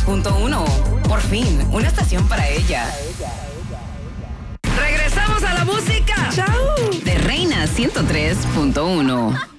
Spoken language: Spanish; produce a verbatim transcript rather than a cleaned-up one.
punto uno. Por fin, una estación para ella. Regresamos a la música. ¡Chao! De Reina ciento tres punto uno.